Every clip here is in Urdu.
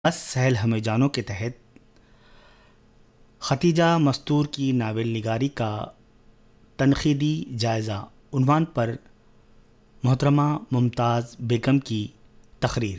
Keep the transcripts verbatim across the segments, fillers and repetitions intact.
بس سہل ہمیں جانوں کے تحت ختیجہ مستور کی ناول نگاری کا تنقیدی جائزہ عنوان پر محترمہ ممتاز بیگم کی تقریر۔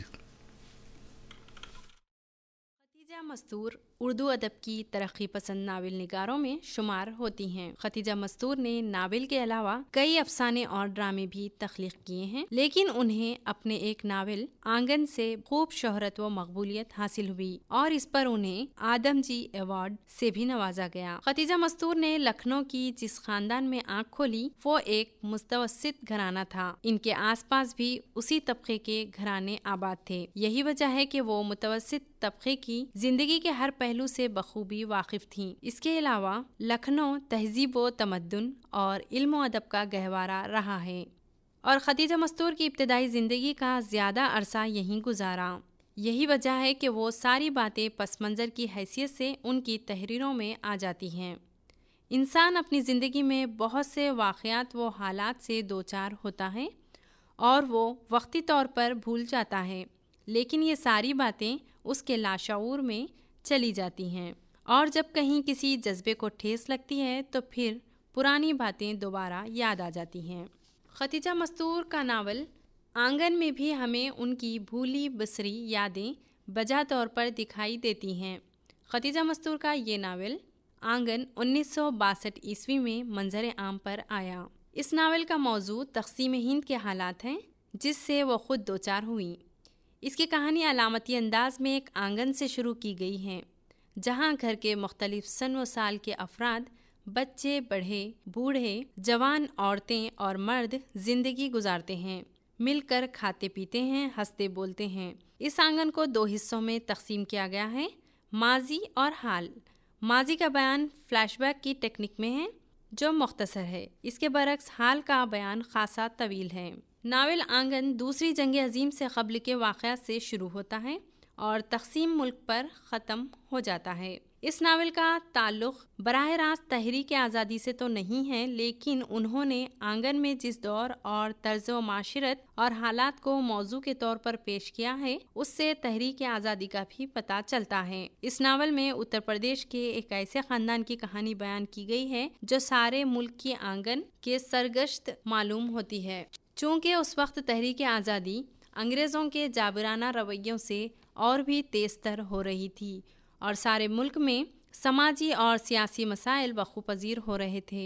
ختیجہ مستور اردو ادب کی ترقی پسند ناول نگاروں میں شمار ہوتی ہیں۔ ختیجہ مستور نے ناول کے علاوہ کئی افسانے اور ڈرامے بھی تخلیق کیے ہیں، لیکن انہیں اپنے ایک ناول آنگن سے خوب شہرت و مقبولیت حاصل ہوئی اور اس پر انہیں آدم جی ایوارڈ سے بھی نوازا گیا۔ ختیجہ مستور نے لکھنؤ کی جس خاندان میں آنکھ کھولی وہ ایک متوسط گھرانہ تھا۔ ان کے آس پاس بھی اسی طبقے کے گھرانے آباد تھے۔ یہی وجہ ہے کہ وہ متوسط طبقے کی زندگی کے ہر پہلو سے بخوبی واقف تھیں۔ اس کے علاوہ لکھنؤ تہذیب و تمدن اور علم و ادب کا گہوارہ رہا ہے اور ختیجہ مستور کی ابتدائی زندگی کا زیادہ عرصہ یہیں گزارا۔ یہی وجہ ہے کہ وہ ساری باتیں پس منظر کی حیثیت سے ان کی تحریروں میں آ جاتی ہیں۔ انسان اپنی زندگی میں بہت سے واقعات و حالات سے دوچار ہوتا ہے اور وہ وقتی طور پر بھول جاتا ہے، لیکن یہ ساری باتیں اس کے لاشعور میں چلی جاتی ہیں اور جب کہیں کسی جذبے کو ٹھیس لگتی ہے تو پھر پرانی باتیں دوبارہ یاد آ جاتی ہیں۔ ختیجہ مستور کا ناول آنگن میں بھی ہمیں ان کی بھولی بسری یادیں بجا طور پر دکھائی دیتی ہیں۔ ختیجہ مستور کا یہ ناول آنگن انیس سو باسٹھ عیسوی میں منظر عام پر آیا۔ اس ناول کا موضوع تقسیم ہند کے حالات ہیں جس سے وہ خود دوچار ہوئیں۔ اس کی کہانی علامتی انداز میں ایک آنگن سے شروع کی گئی ہے جہاں گھر کے مختلف سن و سال کے افراد، بچے، بڑھے، بوڑھے، جوان، عورتیں اور مرد زندگی گزارتے ہیں، مل کر کھاتے پیتے ہیں، ہنستے بولتے ہیں۔ اس آنگن کو دو حصوں میں تقسیم کیا گیا ہے، ماضی اور حال۔ ماضی کا بیان فلیش بیک کی ٹیکنیک میں ہے جو مختصر ہے، اس کے برعکس حال کا بیان خاصا طویل ہے۔ ناول آنگن دوسری جنگ عظیم سے قبل کے واقعات سے شروع ہوتا ہے اور تقسیم ملک پر ختم ہو جاتا ہے۔ اس ناول کا تعلق براہ راست تحریک آزادی سے تو نہیں ہے، لیکن انہوں نے آنگن میں جس دور اور طرز و معاشرت اور حالات کو موضوع کے طور پر پیش کیا ہے اس سے تحریک آزادی کا بھی پتہ چلتا ہے۔ اس ناول میں اتر پردیش کے ایک ایسے خاندان کی کہانی بیان کی گئی ہے جو سارے ملک کی آنگن کے سرگشت معلوم ہوتی ہے۔ چونکہ اس وقت تحریک آزادی انگریزوں کے جابرانہ رویوں سے اور بھی تیز تر ہو رہی تھی اور سارے ملک میں سماجی اور سیاسی مسائل وقوع پذیر ہو رہے تھے۔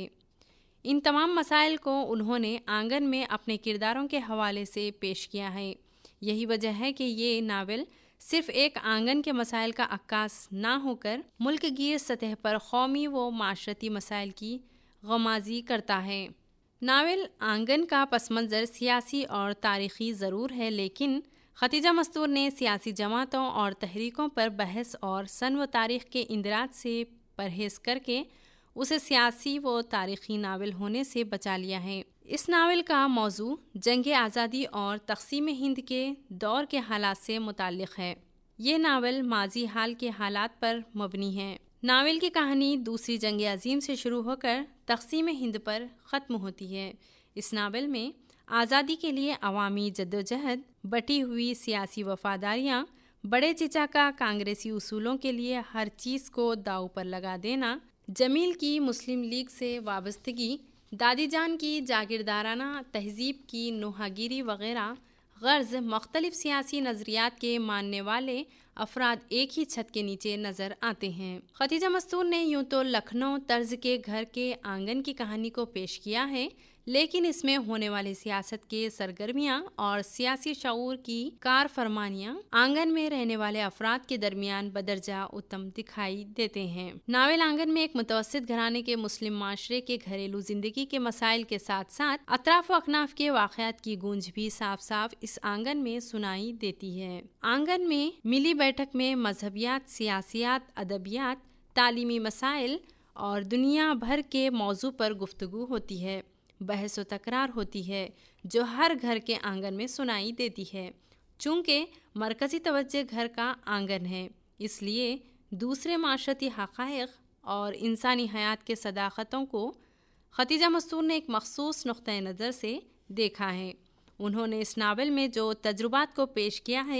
ان تمام مسائل کو انہوں نے آنگن میں اپنے کرداروں کے حوالے سے پیش کیا ہے۔ یہی وجہ ہے کہ یہ ناول صرف ایک آنگن کے مسائل کا عکاس نہ ہو کر ملک گیر سطح پر قومی و معاشرتی مسائل کی غمازی کرتا ہے۔ ناول آنگن کا پس منظر سیاسی اور تاریخی ضرور ہے، لیکن ختیجہ مستور نے سیاسی جماعتوں اور تحریکوں پر بحث اور سن و تاریخ کے اندراج سے پرہیز کر کے اسے سیاسی و تاریخی ناول ہونے سے بچا لیا ہے۔ اس ناول کا موضوع جنگ آزادی اور تقسیم ہند کے دور کے حالات سے متعلق ہے۔ یہ ناول ماضی حال کے حالات پر مبنی ہے۔ ناول کی کہانی دوسری جنگ عظیم سے شروع ہو کر تقسیم ہند پر ختم ہوتی ہے۔ اس ناول میں آزادی کے لیے عوامی جدوجہد، بٹی ہوئی سیاسی وفاداریاں، بڑے چچا کا کانگریسی اصولوں کے لیے ہر چیز کو داؤ پر لگا دینا، جمیل کی مسلم لیگ سے وابستگی، دادی جان کی جاگیردارانہ تہذیب کی نوحہ گیری وغیرہ غرض مختلف سیاسی نظریات کے ماننے والے افراد ایک ہی چھت کے نیچے نظر آتے ہیں۔ ختیجہ مستور نے یوں تو لکھنؤ طرز کے گھر کے آنگن کی کہانی کو پیش کیا ہے، لیکن اس میں ہونے والے سیاست کے سرگرمیاں اور سیاسی شعور کی کار فرمانیاں آنگن میں رہنے والے افراد کے درمیان بدرجہ اتم دکھائی دیتے ہیں۔ ناول آنگن میں ایک متوسط گھرانے کے مسلم معاشرے کے گھریلو زندگی کے مسائل کے ساتھ ساتھ اطراف و اکناف کے واقعات کی گونج بھی صاف صاف اس آنگن میں سنائی دیتی ہے۔ آنگن میں ملی بیٹھک میں مذہبیات، سیاسیات، ادبیات، تعلیمی مسائل اور دنیا بھر کے موضوع پر گفتگو ہوتی ہے، بحث و تکرار ہوتی ہے جو ہر گھر کے آنگن میں سنائی دیتی ہے۔ چونکہ مرکزی توجہ گھر کا آنگن ہے، اس لیے دوسرے معاشرتی حقائق اور انسانی حیات کے صداقتوں کو ختیجہ مستور نے ایک مخصوص نقطۂ نظر سے دیکھا ہے۔ انہوں نے اس ناول میں جو تجربات کو پیش کیا ہے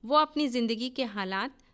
وہ اپنی زندگی کے حالات